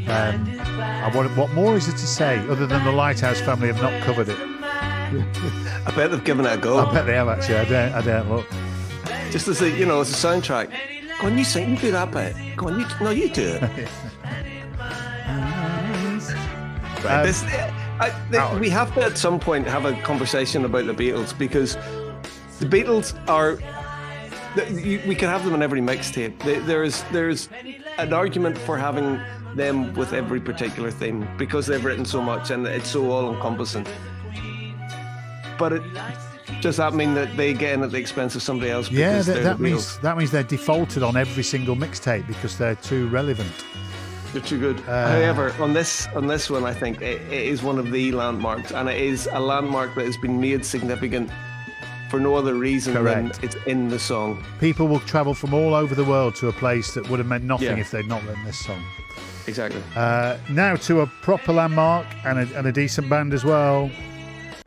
What more is there to say other than the Lighthouse family have not covered it? I bet they've given it a go. I bet they have actually. I don't look. Just as a soundtrack. Go on, you sing, you do that bit. Go on, you do it. Right, we have to at some point have a conversation about the Beatles, because the Beatles are. We can have them in every mixtape. There's an argument for having them with every particular theme because they've written so much and it's so all-encompassing. But does that mean that they get in at the expense of somebody else? Yeah, that means they're defaulted on every single mixtape because they're too relevant. They're too good. However, on this one, I think it is one of the landmarks, and it is a landmark that has been made significant for no other reason than it's in the song. People will travel from all over the world to a place that would have meant nothing if they'd not written this song. Exactly. Now to a proper landmark and a decent band as well.